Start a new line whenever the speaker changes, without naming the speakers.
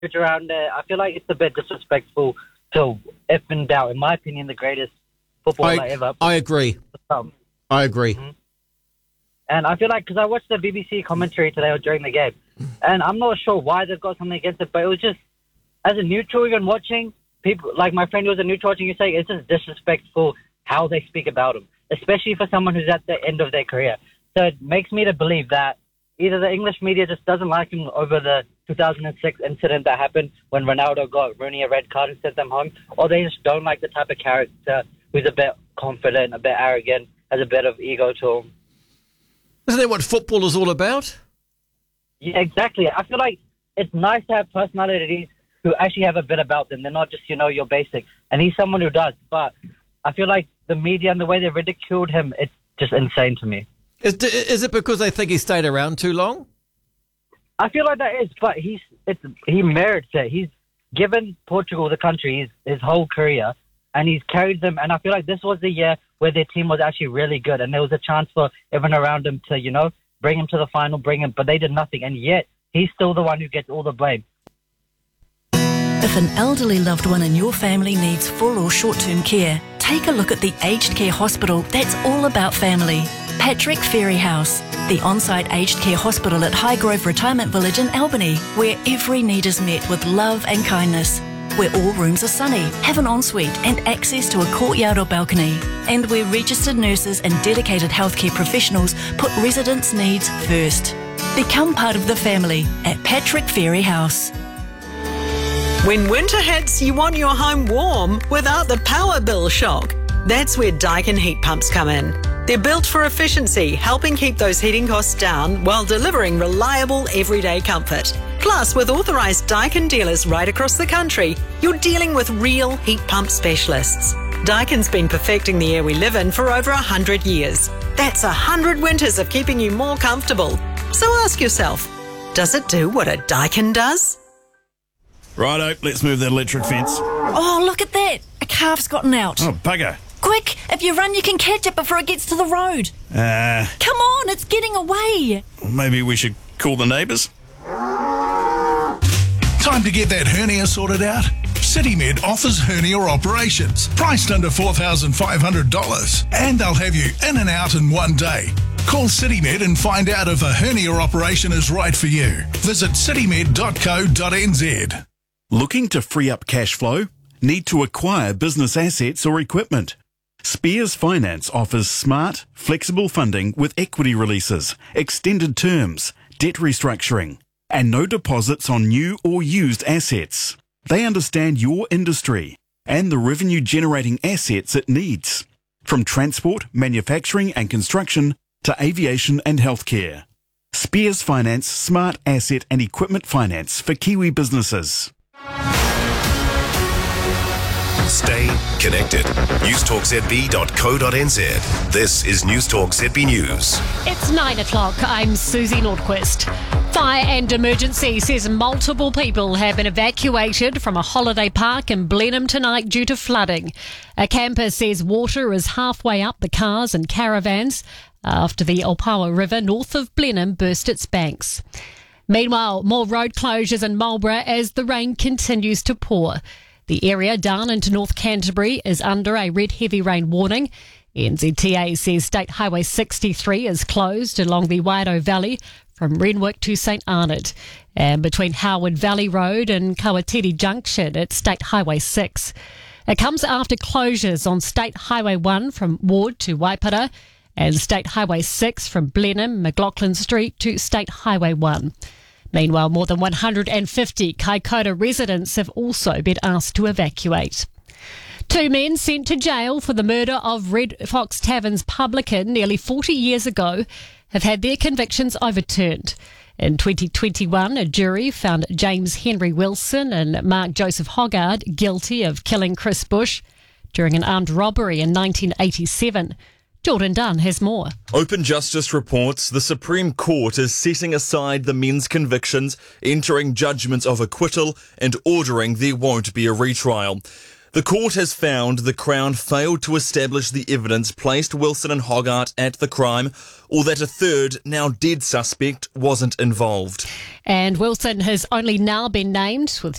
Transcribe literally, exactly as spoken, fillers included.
around it. I feel like it's a bit disrespectful to, if in doubt, in my opinion, the greatest footballer
I,
ever.
I agree.
Um,
I agree.
Mm-hmm. And I feel like, because I watched the B B C commentary today or during the game, and I'm not sure why they've got something against it, but it was just, as a neutral even watching, people, like my friend who was a neutral watching, you say it's just disrespectful how they speak about him, especially for someone who's at the end of their career. So it makes me to believe that either the English media just doesn't like him over the two thousand six incident that happened when Ronaldo got Rooney a red card and sent them home, or they just don't like the type of character who's a bit confident, a bit arrogant, has a bit of ego to him.
Isn't that what football is all about?
Yeah, exactly. I feel like it's nice to have personalities who actually have a bit about them. They're not just, you know, your basic. And he's someone who does. But I feel like the media and the way they ridiculed him, it's just insane to me.
Is, is it because they think he stayed around too long?
I feel like that is, but he's it's he merits it. He's given Portugal, the country, his, his whole career, and he's carried them. And I feel like this was the year where their team was actually really good, and there was a chance for everyone around him to, you know, bring him to the final, bring him, but they did nothing. And yet, he's still the one who gets all the blame.
If an elderly loved one in your family needs full or short-term care, take a look at the aged care hospital that's all about family. Patrick Ferry House, the on-site aged care hospital at Highgrove Retirement Village in Albany, where every need is met with love and kindness, where all rooms are sunny, have an ensuite and access to a courtyard or balcony, and where registered nurses and dedicated healthcare professionals put residents' needs first. Become part of the family at Patrick Ferry House.
When winter hits, you want your home warm without the power bill shock. That's where Daikin heat pumps come in. They're built for efficiency, helping keep those heating costs down while delivering reliable everyday comfort. Plus, with authorised Daikin dealers right across the country, you're dealing with real heat pump specialists. Daikin's been perfecting the air we live in for over one hundred years. That's one hundred winters of keeping you more comfortable. So ask yourself, does it do what a Daikin does?
Righto, let's move that electric fence.
Oh, look at that! A calf's gotten out.
Oh, bugger.
Quick, if you run, you can catch it before it gets to the road.
Uh,
Come on, it's getting away.
maybe we should call the neighbours?
Time to get that hernia sorted out? CityMed offers hernia operations, priced under four thousand five hundred dollars, and they'll have you in and out in one day. Call CityMed and find out if a hernia operation is right for you. Visit citymed dot co dot n z.
Looking to free up cash flow? Need to acquire business assets or equipment? Spears Finance offers smart, flexible funding with equity releases, extended terms, debt restructuring, and no deposits on new or used assets. They understand your industry and the revenue-generating assets it needs, from transport, manufacturing and construction to aviation and healthcare. Spears Finance smart asset and equipment finance for Kiwi businesses.
Stay connected. newstalk z b dot co dot n z. This is Newstalk Z B News.
It's nine o'clock. I'm Susie Nordquist. Fire and Emergency says multiple people have been evacuated from a holiday park in Blenheim tonight due to flooding. A camper says water is halfway up the cars and caravans after the Opawa River north of Blenheim burst its banks. Meanwhile, more road closures in Marlborough as the rain continues to pour. The area down into North Canterbury is under a red heavy rain warning. N Z T A says State Highway sixty-three is closed along the Waido Valley from Renwick to St Arnott, and between Howard Valley Road and Kawatiri Junction at State Highway six. It comes after closures on State Highway one from Ward to Waipara and State Highway six from Blenheim, McLaughlin Street to State Highway one. Meanwhile, more than one hundred fifty Kaikoura residents have also been asked to evacuate. Two men sent to jail for the murder of Red Fox Tavern's publican nearly forty years ago have had their convictions overturned. In twenty twenty-one, a jury found James Henry Wilson and Mark Joseph Hoggard guilty of killing Chris Bush during an armed robbery in nineteen eighty-seven. Jordan Dunn has more.
Open Justice reports the Supreme Court is setting aside the men's convictions, entering judgment of acquittal and ordering there won't be a retrial. The court has found the Crown failed to establish the evidence placed Wilson and Hoggart at the crime, or that a third, now dead suspect wasn't involved.
And Wilson has only now been named, with